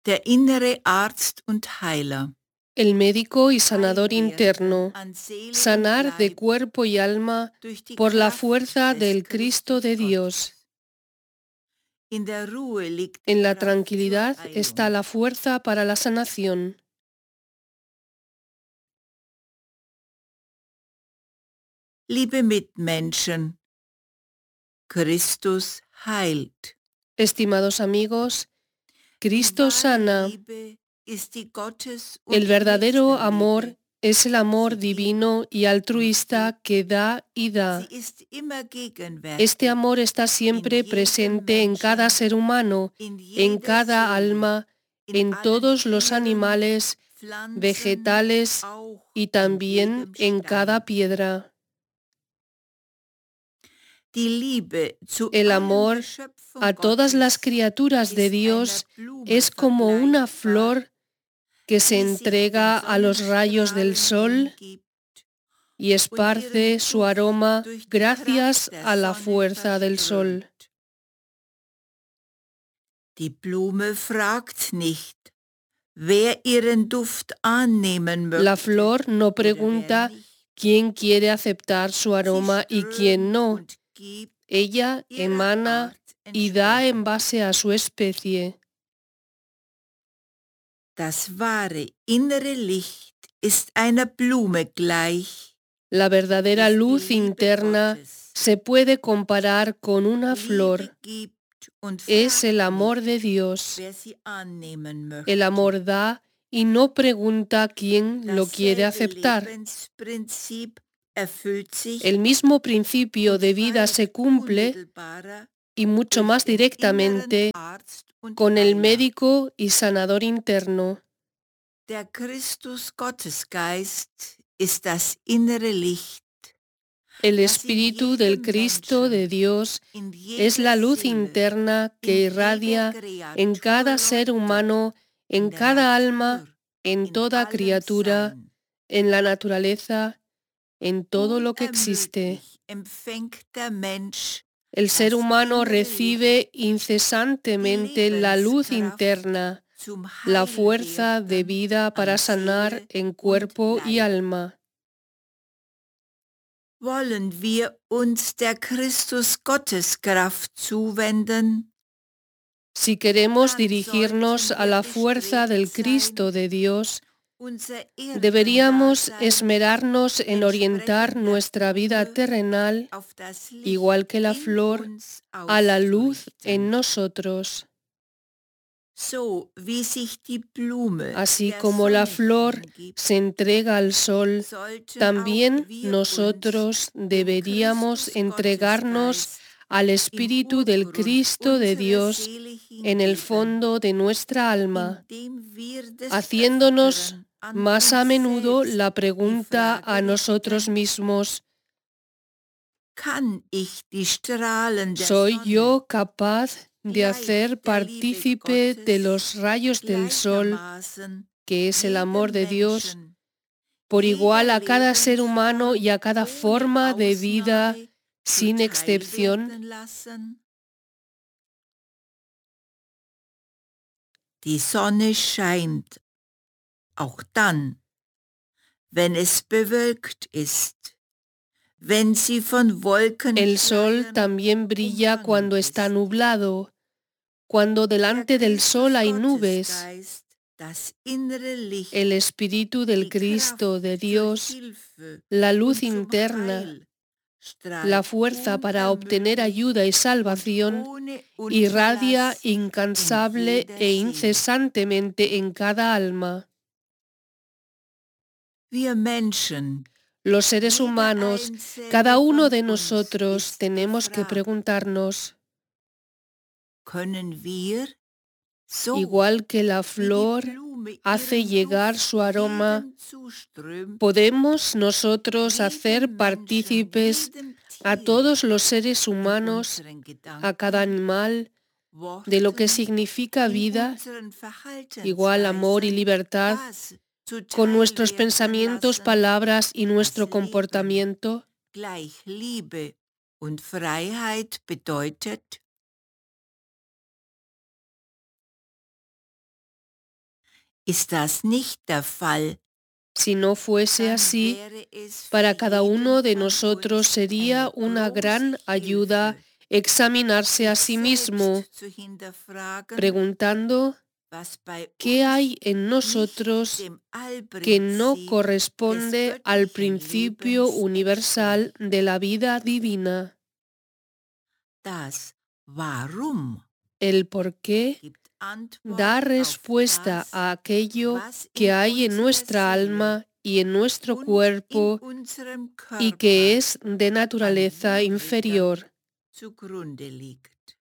Der innere Arzt und Heiler. El médico y sanador Heil werden interno, an Seele und sanar de Leib cuerpo y alma durch die por la Kraft fuerza des del Cristo de Christus Dios. Gottes. In der Ruhe liegt die En la Kraft zur tranquilidad está Heilung. la fuerza para la sanación. Liebe Mitmenschen, Christus heilt. Estimados amigos, Die Cristo wahre sana. Liebe ist die Gottes- El und verdadero amor Nächstenliebe. es el amor Sie divino gibt y altruista que da y Sie da. ist immer Este gegenwärtig amor está in siempre jedem presente en cada Menschen, ser humano, in en jeder cada Seele, alma, in en allen todos los Tieren, animales, Pflanzen, vegetales auch y in también jedem en cada Stein. piedra. Die Liebe zu El allen amor Geschöpfen a todas las Gottes criaturas de ist einer Dios Blume es como una vergleichbar, flor que se die sich den entrega a los rayos del Sonnenstrahlen sol hingibt y und ihren esparce su Duft aroma durch die gracias Kraft der a la Sonne fuerza del sol. verströmt. Die Blume fragt nicht, wer ihren Duft annehmen La möchte flor no oder wer pregunta nicht. quién quiere aceptar su Sie aroma y quién strömt no. und gibt Ella ihrer emana Art y da en entsprechend. base a su especie. Das wahre innere Licht ist einer Blume gleich. La verdadera Ist die luz Liebe interna Gottes. se puede comparar con una flor. Liebe gibt und Es el fragt amor nicht, de Dios. wer sie annehmen El möchte. amor da y no pregunta quién lo quiere Dasselbe aceptar. Lebensprinzip erfüllt sich El mismo principio und de vida weit se cumple unmittelbarer y mucho durch más den inneren directamente Arzt und con el Heiler. médico y sanador interno. Der Christus-Gottesgeist ist das innere Licht, El das in Espíritu del jedem Cristo de Menschen, Dios in es jeder la luz Seele, interna in que jeder irradia en cada ser Kreatur humano, in en der cada Natur, alma, en in toda allem criatura, Sein. en la naturaleza, en todo lo que existe. Unermüdlich empfängt der Mensch El ser das humano innere recibe Licht, die incesantemente la luz Lebenskraft interna, zum la fuerza de Heilwerden vida para an sanar Seele en und cuerpo y Leib. alma. Wollen wir uns der Christus-Gotteskraft zuwenden? Si queremos Dann dirigirnos sollten a wir la fuerza bestrebt del Cristo sein, de Dios, unser deberíamos Erdendasein esmerarnos en orientar entsprechend der nuestra vida Blume terrenal, auf das igual que Licht la in flor, uns a la luz en auszurichten. nosotros. So wie sich die Blume Así der como la Sonne flor hingibt, se entrega al sol, sollten auch también wir uns nosotros dem deberíamos entregarnos Christus-Gottesgeist al im Espíritu del Urgrund Cristo de unserer Dios Seele en el hingeben, fondo de nuestra alma, indem wir des haciéndonos Öfteren an más a uns menudo selbst la die pregunta Frage a nosotros richten: mismos: Kann ich die Strahlen der ¿soy Sonne yo capaz de gleich hacer der Liebe partícipe de los Gottes rayos del sol, gleichermaßen que es el amor jedem de Dios, Menschen, por jeder igual a cada ser humano y Lebensform a cada ohne forma de vida Ausnahme sin zuteil excepción? werden lassen? Die Sonne scheint auch dann, wenn es bewölkt ist, wenn sie von El sol Wolkenschleiern también brilla umhangen cuando está ist. nublado, cuando Der delante del sol hay nubes. Christus-Gottesgeist, das innere Licht, El Espíritu del die Cristo Kraft de zur Dios, Hilfe la luz und zum interna, Heil, strahlt la fuerza para obtener unermüdlich ayuda y und salvación, ohne irradia Unterlass in incansable jeder e Seele. incesantemente en cada alma. Wir Menschen, Los seres jeder humanos, einzelne cada uno von de uns nosotros, ist tenemos que gefragt: preguntarnos, Können wir, so igual que la wie die flor Blume hace ihren llegar Duft su aroma, jedem zuströmt, ¿podemos nosotros hacer jedem Menschen, partícipes jedem a Tier todos los seres in humanos, unseren a cada Gedanken, animal, de lo que Worten, significa in vida, unseren igual amor y Verhaltensweisen, libertad, das con zuteil nuestros werden pensamientos, lassen, palabras y das nuestro Leben comportamiento? gleich Liebe und Freiheit bedeutet? Ist das nicht der Fall, Si no fuese dann así, wäre es para für cada jeden uno de von nosotros uns sería eine una gran große ayuda Hilfe, examinarse a sich sí selbst mismo, zu hinterfragen, preguntando was bei qué hay uns en nicht nosotros dem que no Allprinzip des corresponde al göttlichen principio Lebens universal entspricht. de la vida divina. Das Warum El por qué gibt da Antwort auf respuesta das, a aquello was que in hay en unserer nuestra Seele alma y en nuestro und in cuerpo unserem y que Körper es de an naturaleza Wirklichkeit inferior. zugrunde liegt.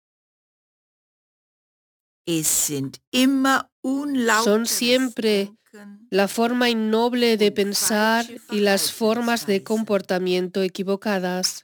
Es sind immer Son unlauteres siempre Denken la forma innoble de und pensar falsche y las formas de Verhaltensweisen. comportamiento equivocadas.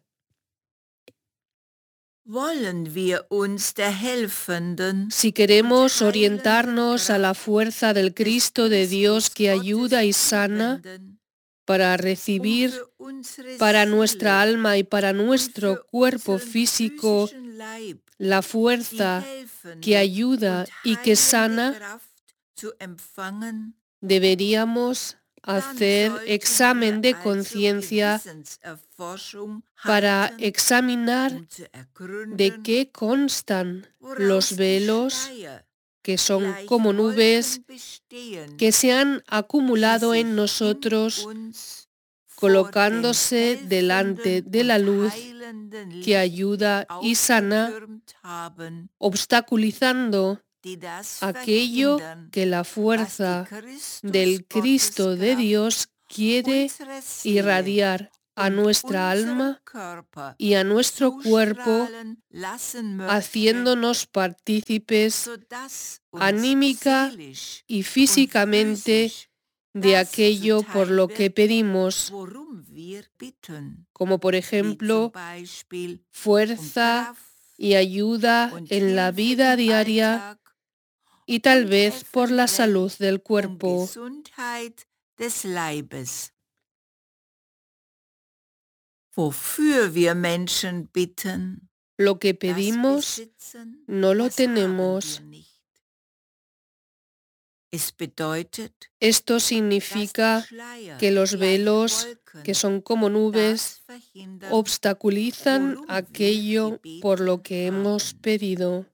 Wollen wir uns der helfenden Si und queremos heilenden orientarnos a la Kraft fuerza del des Cristo de Dios Christus que Gottes ayuda y sana bietenden, para recibir für unsere para nuestra Seele alma y para und nuestro für cuerpo unseren físico physischen Leib la die fuerza que helfende ayuda und y que heilende sana, Kraft zu empfangen, deberíamos dann hacer sollten wir examen de also conciencia Gewissenserforschung para halten, examinar zu de ergründen, qué constan los woraus die velos Schleier que son gleich como nubes Wolken bestehen, que se han die acumulado en sich in nosotros, uns vor dem colocándose delante helfenden de und la luz heilenden que Licht ayuda y sana, aufgetürmt haben, obstaculizando die das aquello verhindern, que la was die fuerza del Cristo de Christusgotteskraft Dios quiere unserer Seele irradiar a und nuestra unserem alma Körper y a nuestro cuerpo, zustrahlen lassen möchte, haciéndonos partícipes sodass uns anímica seelisch y und físicamente physisch de das aquello por zuteil lo que wird, pedimos, worum wir bitten, como por wie zum ejemplo Beispiel fuerza Kraft y ayuda und en la Hilfe vida im diaria Alltag y tal und vez por la eventuell salud del cuerpo. Gesundheit des Leibes. Wofür wir Menschen bitten, Lo que das pedimos besitzen, no lo das haben wir tenemos. nicht. Es bedeutet, Esto dass die significa Schleier que los gleich velos, que Wolken son como nubes, das verhindern, obstaculizan worum wir aquello por lo gebeten que hemos haben. pedido.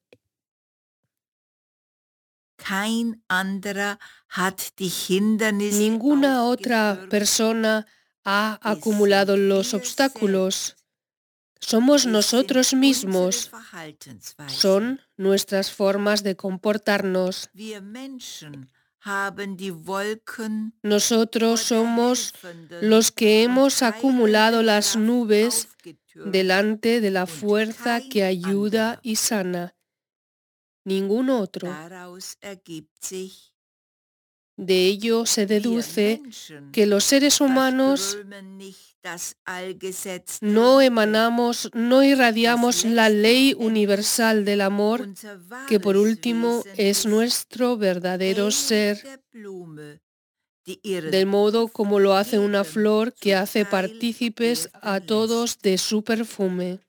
Kein anderer hat die Hindernisse Ninguna otra aufgetürmt. persona ha Es sind acumulado los wir obstáculos. selbst. Somos Es sind nosotros unsere mismos. Verhaltensweisen. Son nuestras formas de comportarnos. Wir Menschen haben die Wolken Nosotros vor der somos helfenden los que und hemos acumulado heilenden las Kraft nubes aufgetürmt delante de la und fuerza kein que ayuda anderer. y sana. Ningún otro. Daraus ergibt sich, De ello se wir deduce Menschen que los seres humanos verströmen nicht das Allgesetz der no Liebe, emanamos, no das irradiamos la ley letzten Endes universal del amor, unser que por wahres último Wesen es ist, nuestro verdadero ähnlich ser, der Blume, die ihren del modo Duft como lo hace una jedem flor que hace zuteil partícipes a werden todos lässt. de su perfume.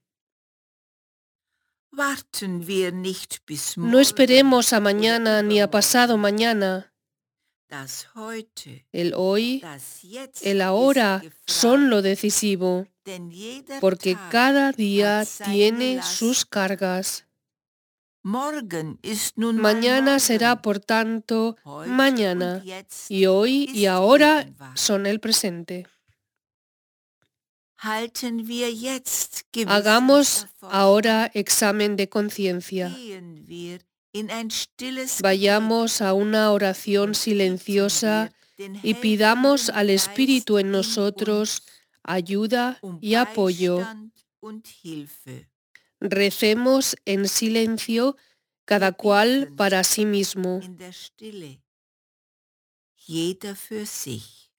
Warten wir nicht bis No morgen esperemos a oder mañana ni a pasado übermorgen. mañana. Das Heute, El hoy, das Jetzt el ist ahora son lo gefragt, decisivo, denn jeder porque Tag cada hat día seine tiene sus Last. cargas. Morgen ist nun mal Mañana será, morgen. por tanto, Heute und mañana, jetzt y hoy y ist ahora Gegenwart. son el presente. Halten wir jetzt Hagamos Gewissenserforschung, ahora examen de conciencia. gehen wir in ein stilles Gebet Vayamos a una oración und bitten silenciosa wir den y pidamos helfenden al Espíritu Geist en in nosotros uns ayuda y apoyo. Beistand und Hilfe. Recemos en silencio, cada Wir cual beten para sí mismo. in der Stille, jeder für sich.